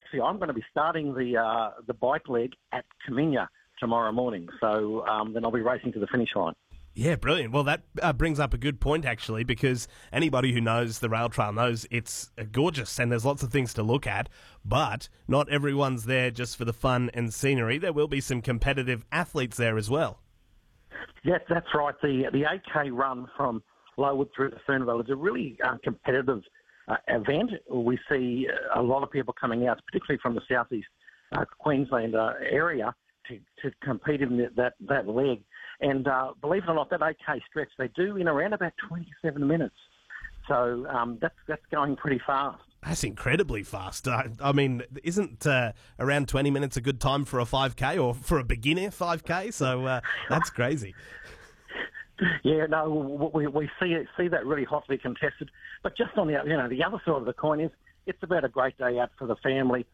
actually, I'm going to be starting the bike leg at Kaminya tomorrow morning. So then I'll be racing to the finish line. Yeah, brilliant. Well, that brings up a good point, actually, because anybody who knows the rail trail knows it's gorgeous and there's lots of things to look at, but not everyone's there just for the fun and scenery. There will be some competitive athletes there as well. Yes, that's right. The 8K run from Lowood through to Fernvale is a really competitive event. We see a lot of people coming out, particularly from the southeast Queensland area, to compete in that leg. And believe it or not, that 8K stretch, they do in around about 27 minutes. So that's going pretty fast. That's incredibly fast. I mean, isn't around 20 minutes a good time for a 5K or for a beginner 5K? So that's crazy. Yeah, no, we see that really hotly contested. But just on the other side of the coin is it's about a great day out for the family.